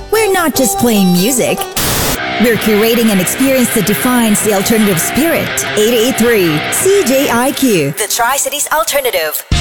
We're not just playing music. We're curating an experience that defines the alternative spirit. 883 CJIQ, the Tri-Cities Alternative.